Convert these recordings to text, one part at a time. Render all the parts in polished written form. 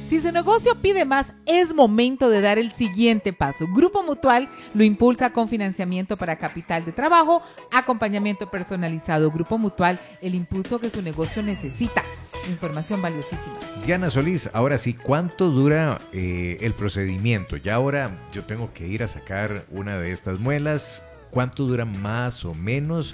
Si su negocio pide más, es momento de dar el siguiente paso. Grupo Mutual lo impulsa con financiamiento para capital de trabajo, acompañamiento personalizado. Grupo Mutual, el impulso que su negocio necesita. Información valiosísima. Diana Solís, ahora sí, ¿cuánto dura el procedimiento? Ya ahora yo tengo que ir a sacar una de estas muelas. ¿Cuánto dura más o menos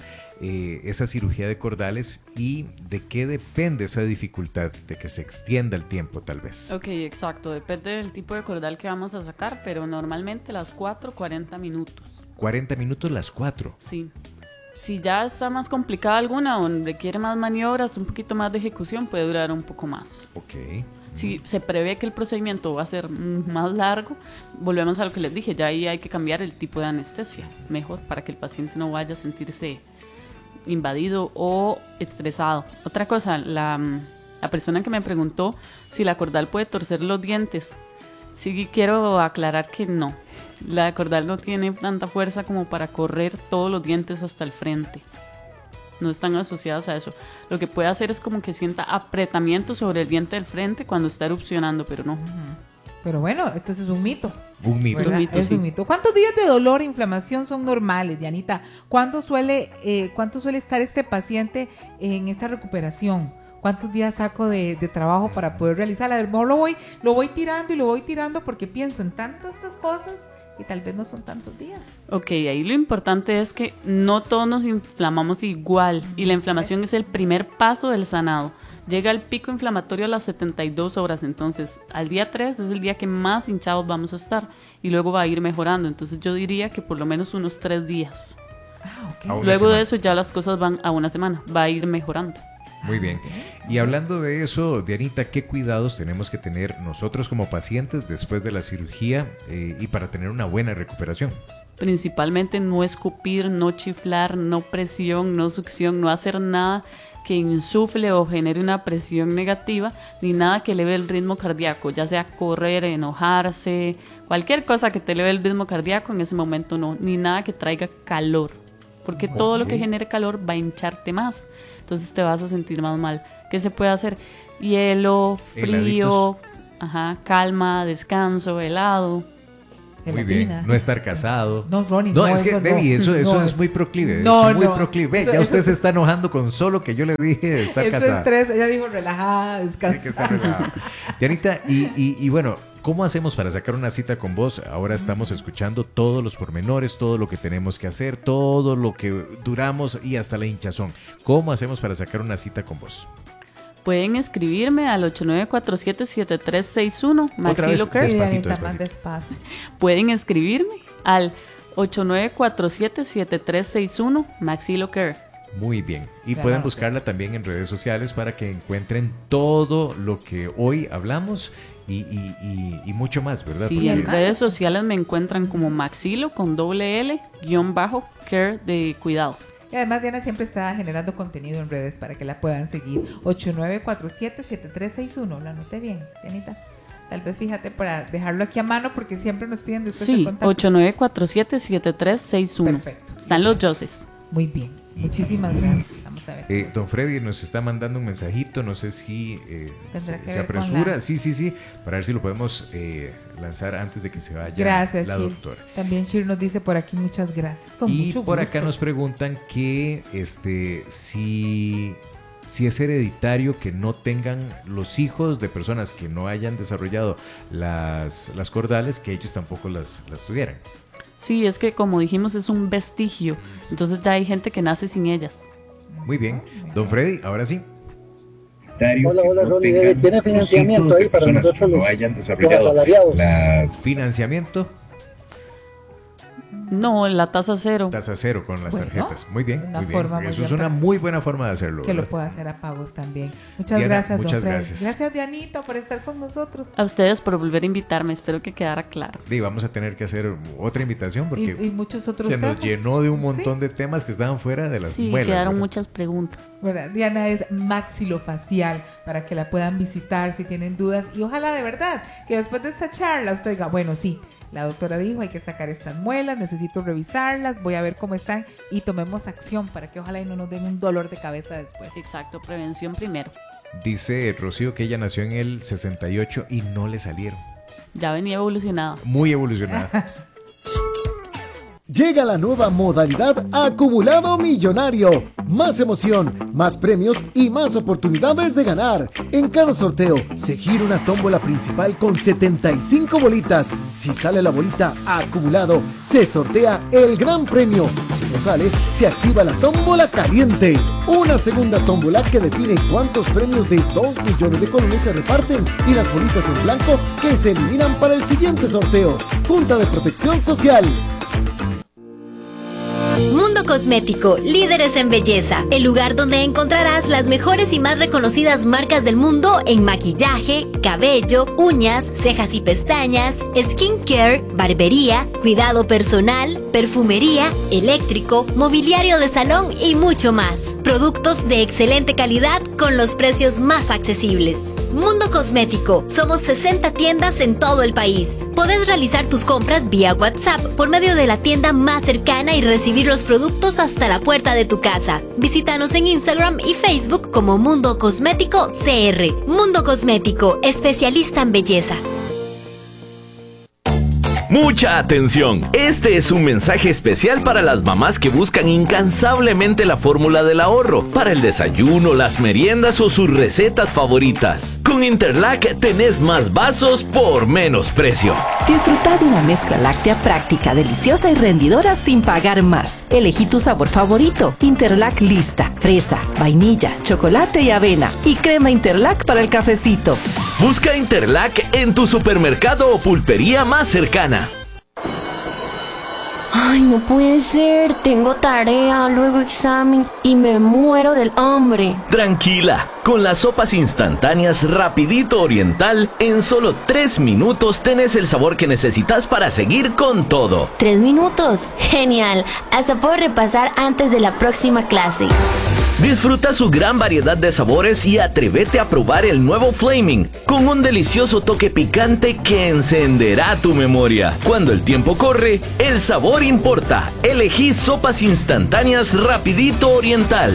esa cirugía de cordales y de qué depende esa dificultad de que se extienda el tiempo tal vez? Ok, exacto, depende del tipo de cordal que vamos a sacar, pero normalmente las 4, 40 minutos. 40 minutos las 4. Sí. Si ya está más complicada alguna o requiere más maniobras, un poquito más de ejecución, puede durar un poco más. Ok. Si se prevé que el procedimiento va a ser más largo, volvemos a lo que les dije, ya ahí hay que cambiar el tipo de anestesia, mejor, para que el paciente no vaya a sentirse invadido o estresado. Otra cosa, la persona que me preguntó si la cordal puede torcer los dientes, sí quiero aclarar que no. La cordal no tiene tanta fuerza como para correr todos los dientes hasta el frente. No están asociados a eso. Lo que puede hacer es como que sienta apretamiento sobre el diente del frente cuando está erupcionando, pero no. Pero bueno, esto es un mito. Un mito. ¿Verdad? Un mito, Es sí. un mito. ¿Cuántos días de dolor e inflamación son normales, Dianita? ¿Cuánto suele estar este paciente en esta recuperación? ¿Cuántos días saco de trabajo para poder realizarla? A lo mejor lo voy tirando porque pienso en tantas estas cosas y tal vez no son tantos días. Ok, ahí lo importante es que no todos nos inflamamos igual y la inflamación es el primer paso del sanado. Llega el pico inflamatorio a las 72 horas, entonces al día 3 es el día que más hinchados vamos a estar y luego va a ir mejorando. Entonces yo diría que por lo menos unos 3 días. Ok. Luego de eso ya las cosas van a una semana, va a ir mejorando. Muy bien. Y hablando de eso, Dianita, ¿qué cuidados tenemos que tener nosotros como pacientes después de la cirugía y para tener una buena recuperación? Principalmente no escupir, no chiflar, no presión, no succión, no hacer nada que insufle o genere una presión negativa, ni nada que eleve el ritmo cardíaco, ya sea correr, enojarse, cualquier cosa que te eleve el ritmo cardíaco en ese momento no, ni nada que traiga calor, porque todo lo que genere calor va a hincharte más, entonces te vas a sentir más mal. ¿Qué se puede hacer? Hielo, frío, calma, descanso, helado. Muy bien, no estar casado. No, Ronnie, no, es que, Debbie, eso es muy proclive. No, es muy proclive. Ve, ya usted se está enojando con solo que yo le dije de estar casada. Estrés, ella dijo relajada, descansada. Tiene que estar relajada. Dianita, y bueno, ¿cómo hacemos para sacar una cita con vos? Ahora estamos escuchando todos los pormenores, todo lo que tenemos que hacer, todo lo que duramos y hasta la hinchazón. ¿Cómo hacemos para sacar una cita con vos? Pueden escribirme al 8947-7361, Maxilo Care. Despacito. Pueden escribirme al 8947-7361, Maxilo Care. Muy bien. Y pueden buscarla también en redes sociales para que encuentren todo lo que hoy hablamos y mucho más, ¿verdad? Sí, en redes sociales me encuentran como Maxilo con doble L, _care de cuidado. Y además Diana siempre está generando contenido en redes para que la puedan seguir. 8947-7361. Lo anoté bien, Dianita. Tal vez fíjate para dejarlo aquí a mano porque siempre nos piden después el contacto. 8947-7361. Perfecto. Están los Joses. Muy bien. Muchísimas gracias. Vamos a ver. Don Freddy nos está mandando un mensajito, no sé si se La... apresura. Sí, para ver si lo podemos lanzar antes de que se vaya gracias, la Shir. doctora. También Shir nos dice por aquí muchas gracias. Con y mucho por gusto. acá nos preguntan que si es hereditario que no tengan los hijos de personas que no hayan desarrollado las cordales, que ellos tampoco las tuvieran. Sí, es que como dijimos es un vestigio, entonces ya hay gente que nace sin ellas. Muy bien, don Freddy, ahora sí. Hola, Ronnie. ¿Tiene financiamiento ahí para nosotros los asalariados? ¿Financiamiento? No, la tasa cero. Tasa cero con las tarjetas. Muy bien, muy bien. Eso es una muy buena forma de hacerlo. Que ¿verdad? lo pueda hacer a pagos también. Muchas Diana, gracias, muchas don Fred. gracias. Gracias, Dianita, por estar con nosotros. A ustedes por volver a invitarme, espero que quedara claro. Y vamos a tener que hacer otra invitación porque y muchos otros se nos temas. llenó de un montón de temas que estaban fuera de las Sí, muelas. quedaron ¿verdad? muchas preguntas. Bueno, Diana es maxilofacial para que la puedan visitar si tienen dudas y ojalá de verdad que después de esta charla usted diga, bueno, sí, la doctora dijo hay que sacar estas muelas, necesito revisarlas, voy a ver cómo están y tomemos acción para que ojalá y no nos den un dolor de cabeza después. Exacto, prevención primero. Dice Rocío que ella nació en el 68 y no le salieron. Ya venía evolucionada. Muy evolucionada. Llega la nueva modalidad Acumulado Millonario. Más emoción, más premios y más oportunidades de ganar. En cada sorteo se gira una tómbola principal con 75 bolitas. Si sale la bolita Acumulado, se sortea el gran premio. Si no sale, se activa la tómbola caliente. Una segunda tómbola que define cuántos premios de 2 millones de colones se reparten y las bolitas en blanco que se eliminan para el siguiente sorteo. Junta de Protección Social. Mundo Cosmético, líderes en belleza. El lugar donde encontrarás las mejores y más reconocidas marcas del mundo en maquillaje, cabello, uñas, cejas y pestañas, skincare, barbería, cuidado personal, perfumería, eléctrico, mobiliario de salón y mucho más. Productos de excelente calidad con los precios más accesibles. Mundo Cosmético. Somos 60 tiendas en todo el país. Podés realizar tus compras vía WhatsApp por medio de la tienda más cercana y recibir los productos hasta la puerta de tu casa. Visítanos en Instagram y Facebook como Mundo Cosmético CR. Mundo Cosmético, especialista en belleza. Mucha atención, este es un mensaje especial para las mamás que buscan incansablemente la fórmula del ahorro para el desayuno, las meriendas o sus recetas favoritas. Con Interlac tenés más vasos por menos precio. Disfruta de una mezcla láctea práctica, deliciosa y rendidora sin pagar más. Elegí tu sabor favorito. Interlac lista, fresa, vainilla, chocolate y avena. Y crema Interlac para el cafecito. Busca Interlac en tu supermercado o pulpería más cercana. Ay, no puede ser, tengo tarea, luego examen y me muero del hambre. Tranquila, con las sopas instantáneas Rapidito Oriental, en solo 3 minutos tenés el sabor que necesitas para seguir con todo. 3 minutos, genial, hasta puedo repasar antes de la próxima clase. Disfruta su gran variedad de sabores y atrévete a probar el nuevo Flaming, con un delicioso toque picante que encenderá tu memoria. Cuando el tiempo corre, el sabor importa. Elegí sopas instantáneas Rapidito Oriental.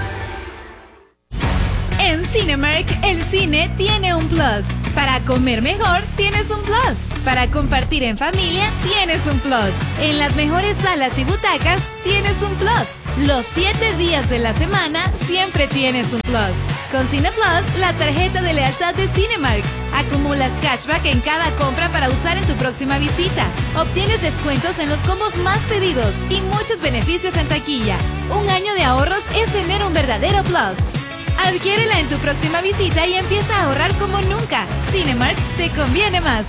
En Cinemark, el cine tiene un plus. Para comer mejor, tienes un plus. Para compartir en familia, tienes un plus. En las mejores salas y butacas, tienes un plus. Los 7 días de la semana, siempre tienes un plus. Con Cine Plus, la tarjeta de lealtad de Cinemark. Acumulas cashback en cada compra para usar en tu próxima visita. Obtienes descuentos en los combos más pedidos y muchos beneficios en taquilla. Un año de ahorros es tener un verdadero plus. Adquiérela en tu próxima visita y empieza a ahorrar como nunca. Cinemark te conviene más.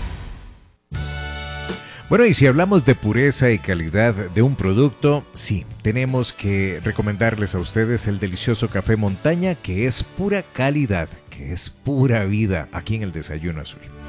Bueno, y si hablamos de pureza y calidad de un producto, sí, tenemos que recomendarles a ustedes el delicioso café Montaña, que es pura calidad, que es pura vida, aquí en el Desayuno Azul.